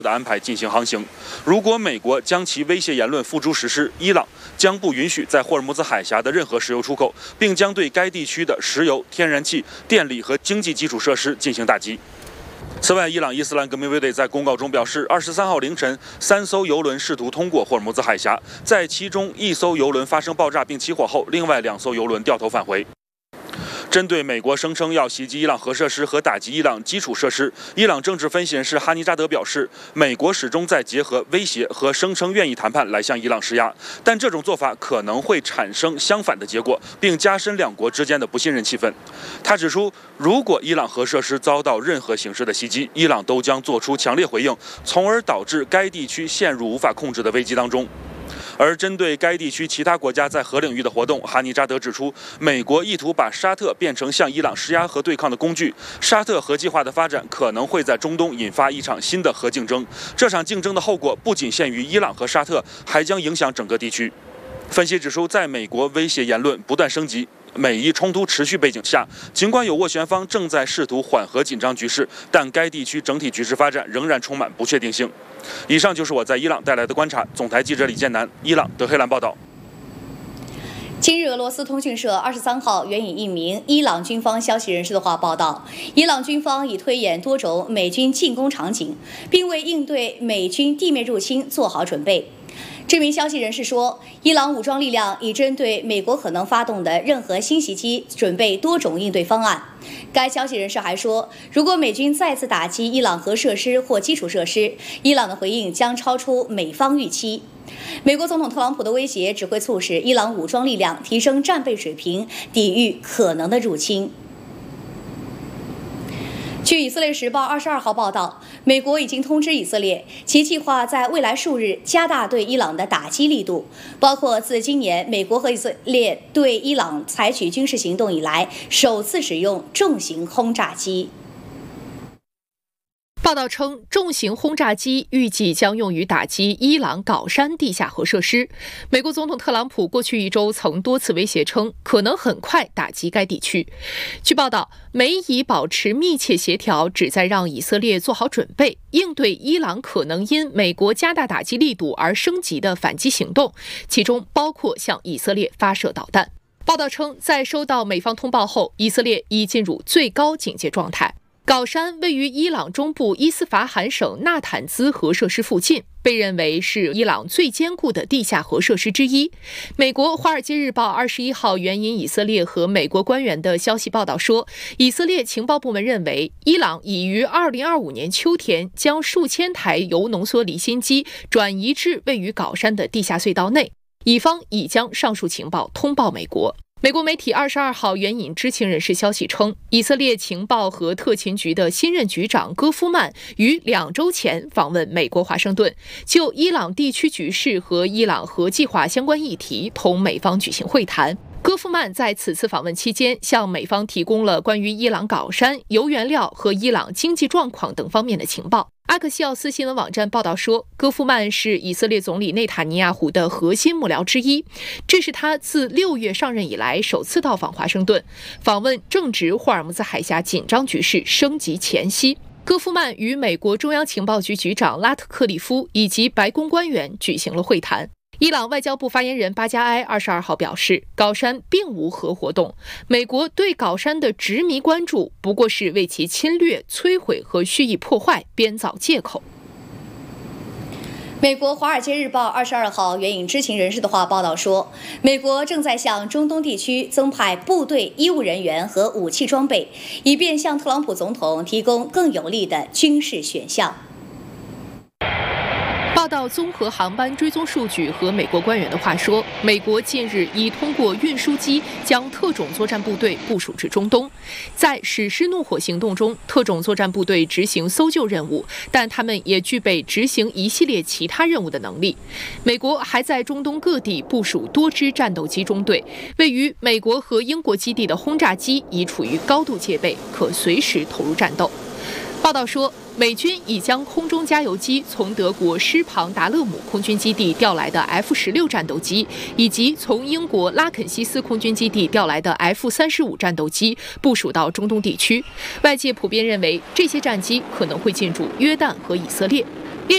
的安排进行航行。如果美国将其威胁言论付诸实施，伊朗将不允许在霍尔木兹海峡的任何石油出口，并将对该地区的石油、天然气、电力和经济基础设施进行打击。此外，伊朗伊斯兰革命卫队在公告中表示，23号凌晨，3艘油轮试图通过霍尔木兹海峡，在其中1艘油轮发生爆炸并起火后，另外2艘油轮掉头返回。针对美国声称要袭击伊朗核设施和打击伊朗基础设施，伊朗政治分析人士哈尼扎德表示，美国始终在结合威胁和声称愿意谈判来向伊朗施压，但这种做法可能会产生相反的结果，并加深两国之间的不信任气氛。他指出，如果伊朗核设施遭到任何形式的袭击，伊朗都将做出强烈回应，从而导致该地区陷入无法控制的危机当中。而针对该地区其他国家在核领域的活动，哈尼扎德指出，美国意图把沙特变成向伊朗施压和对抗的工具。沙特核计划的发展可能会在中东引发一场新的核竞争，这场竞争的后果不仅限于伊朗和沙特，还将影响整个地区。分析指出，在美国威胁言论不断升级、美伊冲突持续背景下，尽管有斡旋方正在试图缓和紧张局势，但该地区整体局势发展仍然充满不确定性。以上就是我在伊朗带来的观察。总台记者李建南，伊朗德黑兰报道。 今日俄罗斯通讯社23号援引一名伊朗军方消息人士的话报道，伊朗军方已推演多种美军进攻场景，并为应对美军地面入侵做好准备。这名消息人士说，伊朗武装力量已针对美国可能发动的任何新袭击准备多种应对方案。该消息人士还说，如果美军再次打击伊朗核设施或基础设施，伊朗的回应将超出美方预期。美国总统特朗普的威胁只会促使伊朗武装力量提升战备水平，抵御可能的入侵。据以色列时报22号报道，美国已经通知以色列，其计划在未来数日加大对伊朗的打击力度，包括自今年美国和以色列对伊朗采取军事行动以来，首次使用重型轰炸机。 报道称，重型轰炸机预计将用于打击伊朗镐山地下核设施。美国总统特朗普过去一周曾多次威胁称，可能很快打击该地区。据报道，美以保持密切协调，旨在让以色列做好准备，应对伊朗可能因美国加大打击力度而升级的反击行动，其中包括向以色列发射导弹。报道称，在收到美方通报后，以色列已进入最高警戒状态。镐山位于伊朗中部伊斯法罕省纳坦兹核设施附近，被认为是伊朗最坚固的地下核设施之一。美国《华尔街日报》21号援引以色列和美国官员的消息报道说，以色列情报部门认为，伊朗已于2025年秋天将数千台铀浓缩离心机转移至位于镐山的地下隧道内，以方已将上述情报通报美国。美国媒体22号援引知情人士消息称，以色列情报和特勤局的新任局长戈夫曼于2周前访问美国华盛顿，就伊朗地区局势和伊朗核计划相关议题同美方举行会谈。戈夫曼在此次访问期间向美方提供了关于伊朗镐山、铀原料和伊朗经济状况等方面的情报。阿克西奥斯新闻网站报道说，戈夫曼是以色列总理内塔尼亚胡的核心幕僚之一，这是他自6月上任以来首次到访华盛顿，访问正值霍尔木兹海峡紧张局势升级前夕。戈夫曼与美国中央情报局局长拉特克利夫以及白宫官员举行了会谈。伊朗外交部发言人巴加埃22号表示，镐山并无核活动，美国对镐山的执迷关注不过是为其侵略、摧毁和蓄意破坏编造借口。 美国《华尔街日报》22号援引知情人士的话报道说，美国正在向中东地区增派部队、医务人员和武器装备，以便向特朗普总统提供更有利的军事选项。 报道综合航班追踪数据和美国官员的话说，美国近日已通过运输机将特种作战部队部署至中东。在史诗怒火行动中，特种作战部队执行搜救任务，但他们也具备执行一系列其他任务的能力。美国还在中东各地部署多支战斗机中队，位于美国和英国基地的轰炸机已处于高度戒备，可随时投入战斗。报道说，美军已将空中加油机从德国施庞达勒姆空军基地调来的 F-16战斗机，以及从英国拉肯西斯空军基地调来的 F-35战斗机部署到中东地区。外界普遍认为，这些战机可能会进驻约旦和以色列。